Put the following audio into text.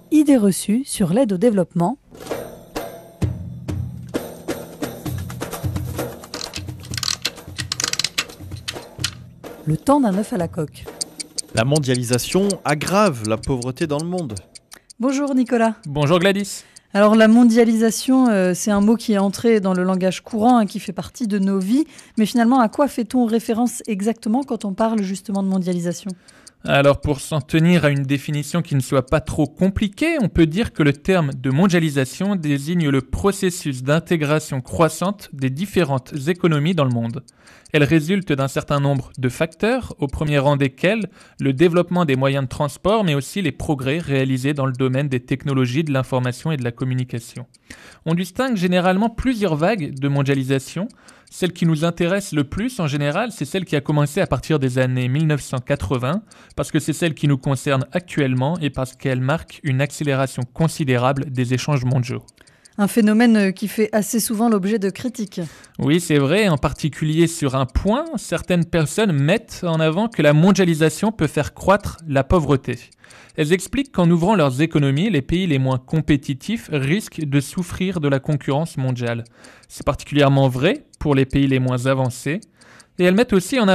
Idées reçues sur l'aide au développement. Le temps d'un œuf à la coque. La mondialisation aggrave la pauvreté dans le monde. Bonjour Nicolas. Bonjour Gladys. Alors la mondialisation, c'est un mot qui est entré dans le langage courant, qui fait partie de nos vies. Mais finalement, à quoi fait-on référence exactement quand on parle justement de mondialisation ? Alors pour s'en tenir à une définition qui ne soit pas trop compliquée, on peut dire que le terme de mondialisation désigne le processus d'intégration croissante des différentes économies dans le monde. Elle résulte d'un certain nombre de facteurs, au premier rang desquels le développement des moyens de transport, mais aussi les progrès réalisés dans le domaine des technologies de l'information et de la communication. On distingue généralement plusieurs vagues de mondialisation. Celle qui nous intéresse le plus en général, c'est celle qui a commencé à partir des années 1980, parce que c'est celle qui nous concerne actuellement et parce qu'elle marque une accélération considérable des échanges mondiaux. Un phénomène qui fait assez souvent l'objet de critiques. Oui, c'est vrai, en particulier sur un point, certaines personnes mettent en avant que la mondialisation peut faire croître la pauvreté. Elles expliquent qu'en ouvrant leurs économies, les pays les moins compétitifs risquent de souffrir de la concurrence mondiale. C'est particulièrement vrai pour les pays les moins avancés. Et elles mettent aussi en